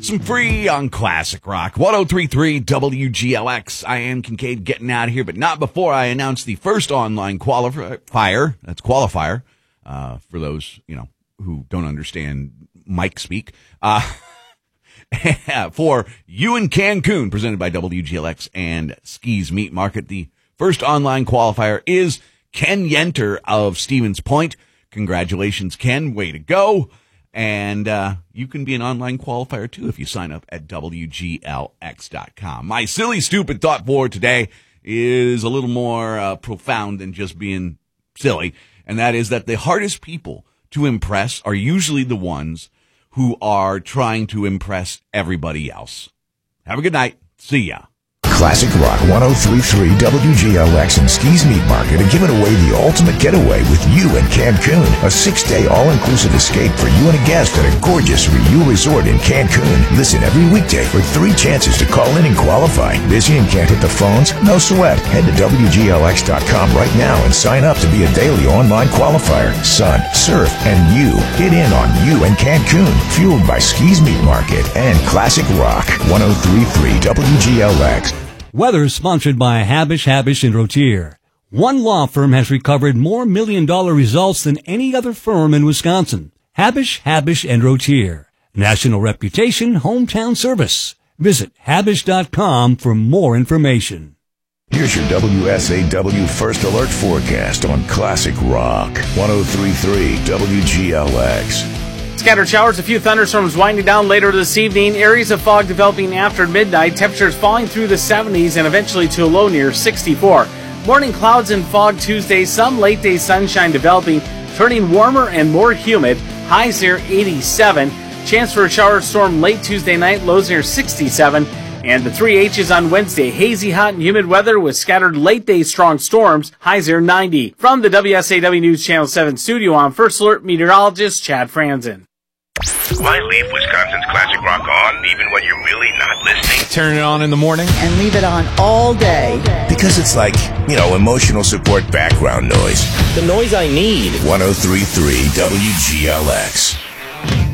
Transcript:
Some free on Classic Rock. 103.3 WGLX. I am Kincaid getting out of here, but not before I announce the first online qualifier. That's qualifier, for those, who don't understand mic speak. For you in Cancun, presented by WGLX and Skis Meat Market. The first online qualifier is Ken Yenter of Stevens Point. Congratulations, Ken. Way to go. And you can be an online qualifier, too, if you sign up at WGLX.com. My silly, stupid thought for today is a little more profound than just being silly, and that is that the hardest people to impress are usually the ones who are trying to impress everybody else. Have a good night. See ya. Classic Rock 103.3 WGLX and Skis Meat Market are giving away the ultimate getaway with you in Cancun. A 6-day all-inclusive escape for you and a guest at a gorgeous Riu resort in Cancun. Listen every weekday for 3 chances to call in and qualify. Busy and can't hit the phones? No sweat. Head to WGLX.com right now and sign up to be a daily online qualifier. Sun, surf, and you. Get in on you in Cancun. Fueled by Skis Meat Market and Classic Rock 103.3 WGLX. Weather sponsored by Habish, & Rotier. One law firm has recovered more million-dollar results than any other firm in Wisconsin. Habish, & Rotier. National reputation, hometown service. Visit Habish.com for more information. Here's your WSAW First Alert forecast on Classic Rock 103.3 WGLX. Scattered showers, a few thunderstorms winding down later this evening. Areas of fog developing after midnight. Temperatures falling through the 70s and eventually to a low near 64. Morning clouds and fog Tuesday. Some late day sunshine developing, turning warmer and more humid. Highs near 87. Chance for a shower storm late Tuesday night. Lows near 67. And the 3 H's on Wednesday. Hazy, hot, and humid weather with scattered late-day strong storms. Highs near 90. From the WSAW News Channel 7 studio, I'm First Alert meteorologist Chad Franzen. Why leave Wisconsin's Classic Rock on even when you're really not listening? Turn it on in the morning. And leave it on all day. Because it's like, emotional support background noise. The noise I need. 103.3 WGLX.